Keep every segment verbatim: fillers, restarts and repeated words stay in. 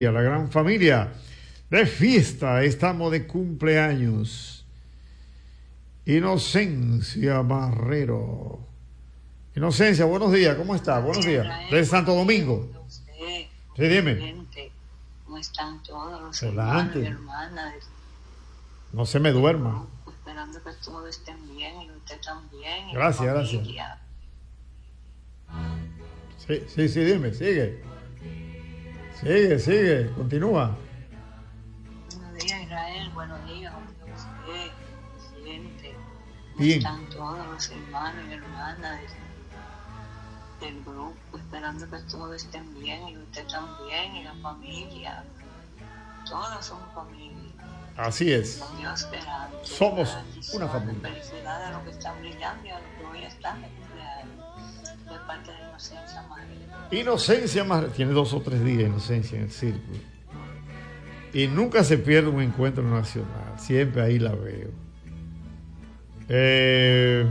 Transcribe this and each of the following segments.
Y a la gran familia de fiesta, estamos de cumpleaños. Inocencia Barrero. Inocencia, buenos días, ¿cómo está? Buenos días. De Santo Domingo. Sí, dime. ¿Cómo están todos los Adelante. hermanos y hermanas? No se me duerma. Esperando que todos estén bien y usted también. Y gracias, gracias. Sí, sí, sí, dime, sigue. Sigue, sigue, continúa. Buenos días, Israel, buenos días, usted, presidente. ¿Cómo Bien. están todos los hermanos y hermanas del, del grupo? Esperando que todos estén bien y usted también y la familia. Todos son familia. Así es. Con Dios esperando. Somos una familia. Felicidades a los que están brillando y a los que hoy están de cumpleaños. De parte de Inocencia Madre. Inocencia más tiene dos o tres días Inocencia en el círculo y nunca se pierde un encuentro nacional, siempre ahí la veo. Eh,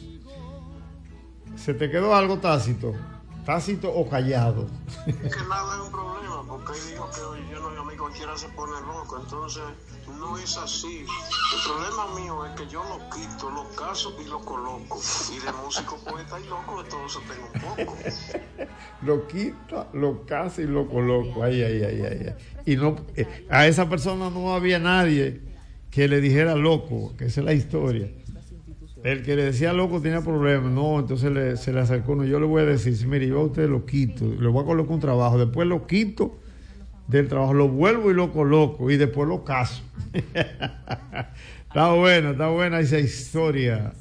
¿se te quedó algo tácito? ¿Tácito o callado? Es que nada es un problema, porque él dijo que yo no, a mí cualquiera se pone loco, entonces no es así. El problema mío es que yo lo quito, lo caso y lo coloco. Y de músico, poeta y loco, de todo eso tengo un poco. Lo quito, lo caso y lo coloco. Ay, ay, ay, ay, ay. Y no, eh, a esa persona no había nadie que le dijera loco, que esa es la historia. El que le decía loco tenía problemas, no, entonces le, se le acercó uno. Yo le voy a decir, mire, yo a usted lo quito, le voy a colocar un trabajo, después lo quito del trabajo, lo vuelvo y lo coloco y después lo caso. Está buena, está buena esa historia.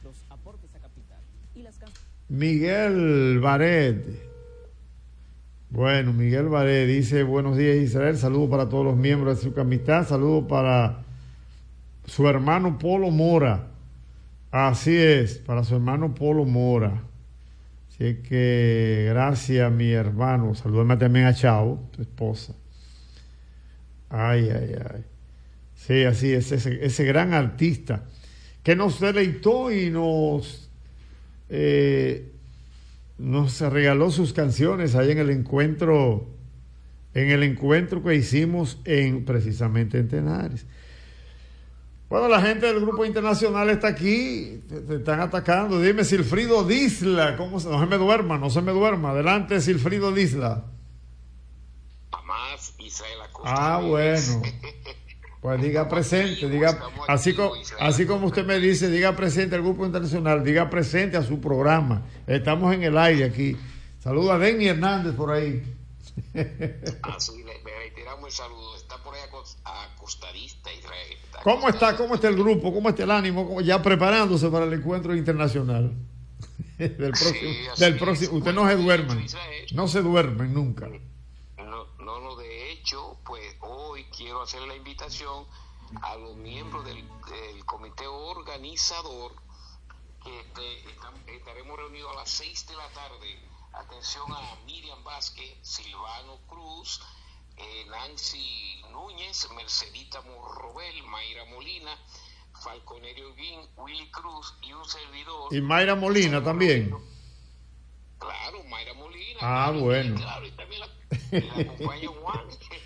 Miguel Baret. Bueno, Miguel Baret dice, buenos días Israel, saludos para todos los miembros de su amistad, saludos para su hermano Polo Mora. Así es, para su hermano Polo Mora. Así que gracias, mi hermano. Salúdame también a Chavo, tu esposa. Ay, ay, ay. Sí, así es, ese, ese gran artista que nos deleitó y nos, eh, nos regaló sus canciones ahí en el encuentro, en el encuentro que hicimos en precisamente en Tenares. Bueno, la gente del grupo internacional está aquí, te, te están atacando. Dime, Silfrido Disla, ¿cómo se, no se me duerma, no se me duerma. Adelante, Silfrido Disla. Jamás Israel Acosta. Ah, bueno. Pues diga presente, diga, así como, así como usted me dice, diga presente al grupo internacional, diga presente a su programa. Estamos en el aire aquí. Saluda a Denny Hernández por ahí. Así le, le reiteramos el saludo. Está por ahí acostadista Israel. Está ¿Cómo está? ¿Cómo está el grupo? ¿Cómo está el ánimo? ¿Cómo, ya preparándose para el encuentro internacional? del próximo, sí, del próximo. Usted no se duermen. No se duermen nunca. No, no, no, de hecho, pues hoy quiero hacer la invitación a los miembros del, del comité organizador que este, están, estaremos reunidos a las seis de la tarde. Atención a Miriam Vázquez, Silvano Cruz, eh, Nancy Núñez, Mercedita Morrobel, Mayra Molina, Falconerio Guín, Willy Cruz y un servidor. Y Mayra Molina también. Claro, Mayra Molina. Ah, claro, bueno. Claro, y también la, y la acompaña Juan.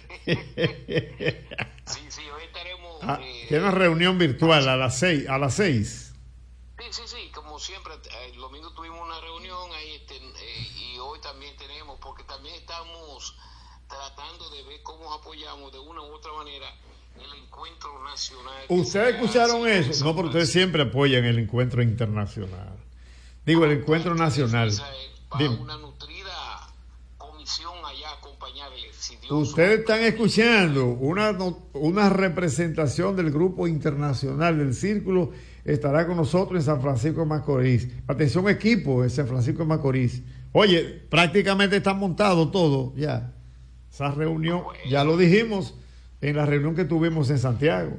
sí, sí, hoy estaremos. Ah, Eh, tiene una reunión virtual a las seis, a las seis. Sí, sí, sí, como siempre, el domingo tuvimos una reunión ahí este, eh, y hoy también tenemos, porque también estamos tratando de ver cómo apoyamos de una u otra manera el encuentro nacional. ¿Ustedes escucharon eso? No, pero ustedes siempre apoyan el encuentro internacional. Digo, el encuentro nacional. Va una nutrida comisión allá a acompañarle. Si Dios ustedes están escuchando una, una representación del grupo internacional del Círculo. Estará con nosotros en San Francisco de Macorís. Atención equipo en San Francisco de Macorís. Oye, prácticamente está montado todo ya. Esa reunión, bueno, ya lo dijimos en la reunión que tuvimos en Santiago.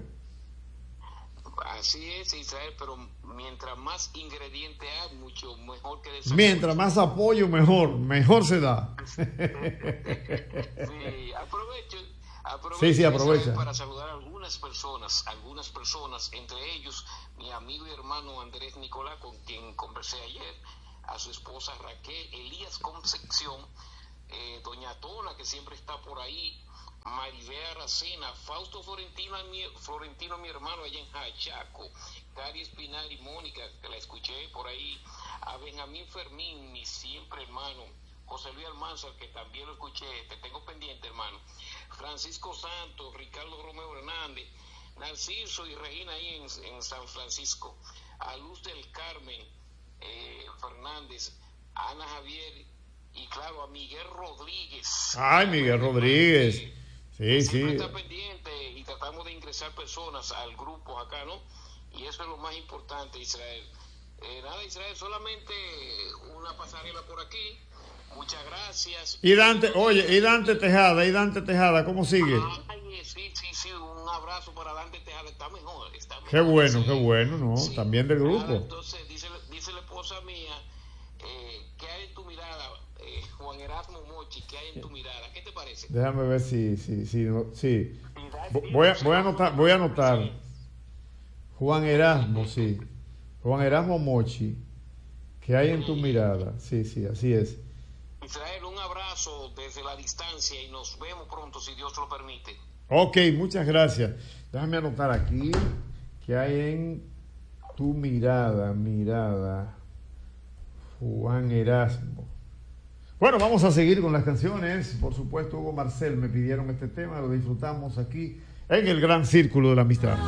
Así es, Israel, pero mientras más ingredientes hay, mucho mejor que desarrollo. Mientras más apoyo, mejor, mejor se da. sí, aprovecho. Aprovecho sí, sí, aprovecha. Para saludar a algunas personas, algunas personas, entre ellos mi amigo y hermano Andrés Nicolás, con quien conversé ayer, a su esposa Raquel, Elías Concepción, eh, doña Tona, que siempre está por ahí, Maribel Aracena, Fausto Florentino mi, Florentino, mi hermano allá en Jachaco, Cari Espinal y Mónica, que la escuché por ahí, a Benjamín Fermín, mi siempre hermano, José Luis Almanzar, que también lo escuché, te tengo pendiente, hermano, Francisco Santos, Ricardo Romeo Hernández, Narciso y Regina ahí en, en San Francisco, a Luz del Carmen eh, Fernández, a Ana Javier y claro a Miguel Rodríguez. Ay, Miguel Rodríguez. Sí, siempre sí. está pendiente y tratamos de ingresar personas al grupo acá, ¿no? Y eso es lo más importante, Israel. Eh, nada, Israel, solamente una pasarela por aquí. Muchas gracias. Y Dante, oye, y Dante Tejada, y Dante Tejada, ¿cómo sigue? Ay, sí, sí, sí, un abrazo para Dante Tejada, está mejor, está mejor. Qué bueno, sí. qué bueno, ¿no? Sí. También del grupo. Nada, entonces, dice, dice la esposa mía, eh, ¿qué hay en tu mirada, eh, Juan Erasmo Mochi, qué hay en tu mirada? ¿Qué te parece? Déjame ver si, si, si, no, sí. Voy a, voy a anotar, voy a anotar. Juan Erasmo, sí. Juan Erasmo Mochi, ¿qué hay en tu mirada? Sí, sí, así es. Israel, un abrazo desde la distancia y nos vemos pronto si Dios lo permite. Ok, muchas gracias. Déjame anotar aquí que hay en tu mirada, mirada, Juan Erasmo. Bueno, vamos a seguir con las canciones. Por supuesto, Hugo Marcel me pidieron este tema, lo disfrutamos aquí en el Gran Círculo de la Amistad.